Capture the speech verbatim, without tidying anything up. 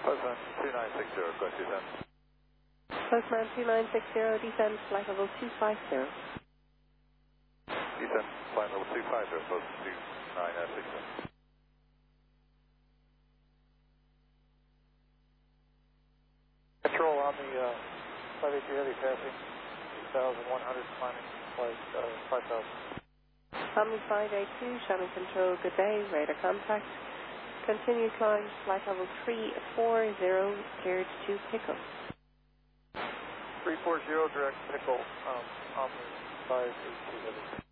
Postman two nine six zero, request descent. Postman two nine six zero, descend flight level two five zero. Descent flight level two five zero, Postman two nine six zero. Control on the uh, five eight two Heavy passing two thousand one hundred, climbing flight uh, five thousand. Omni five eight two, Shannon Control, good day, radar contact. Continue climb, flight level three four zero, cleared to pickle. three four zero, direct pickle, um, Omni five eight two Heavy.